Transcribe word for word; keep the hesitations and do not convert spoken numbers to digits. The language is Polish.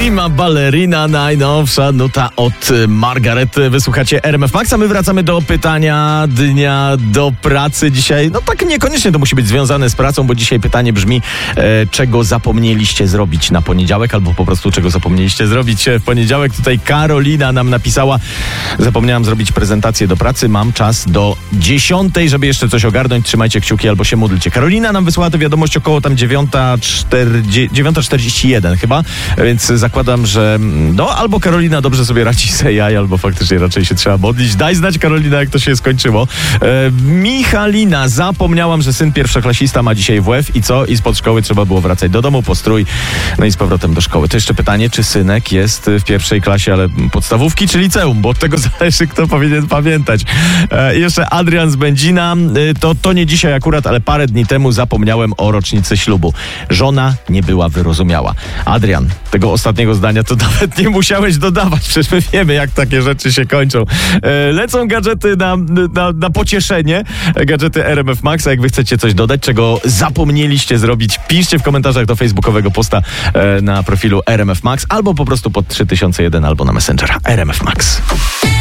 Prima Ballerina, najnowsza nuta od Margaret. Wysłuchacie R M F Max, a my wracamy do pytania dnia, do pracy dzisiaj. No tak niekoniecznie to musi być związane z pracą, bo dzisiaj pytanie brzmi, e, czego zapomnieliście zrobić na poniedziałek, albo po prostu czego zapomnieliście zrobić w poniedziałek. Tutaj Karolina nam napisała: zapomniałam zrobić prezentację do pracy, mam czas do dziesiątej, żeby jeszcze coś ogarnąć, trzymajcie kciuki albo się módlcie. Karolina nam wysłała tę wiadomość około tam dziewiąta czterdzieści jeden chyba, więc zakładam, że no albo Karolina dobrze sobie radzi z A I, albo faktycznie raczej się trzeba modlić. Daj znać, Karolina, jak to się skończyło. E, Michalina, zapomniałam, że syn pierwszoklasista ma dzisiaj W F i co? I spod szkoły trzeba było wracać do domu po strój, no i z powrotem do szkoły. To jeszcze pytanie, czy synek jest w pierwszej klasie, ale podstawówki czy liceum, bo od tego zależy, kto powinien pamiętać. E, jeszcze Adrian z Będzina, e, to, to nie dzisiaj akurat, ale parę dni temu zapomniałem o rocznicy ślubu. Żona nie była wyrozumiała. Adrian, tego ostatniego zdania to nawet nie musiałeś dodawać, przecież my wiemy, jak takie rzeczy się kończą. E, lecą gadżety na, na, na pocieszenie, gadżety R M F Max, a jak wy chcecie coś dodać, czego zapomnieliście zrobić, piszcie w komentarzach do facebookowego posta e, na profilu R M F Max, albo po prostu pod trzy tysiące jeden, albo na Messengera R M F Max.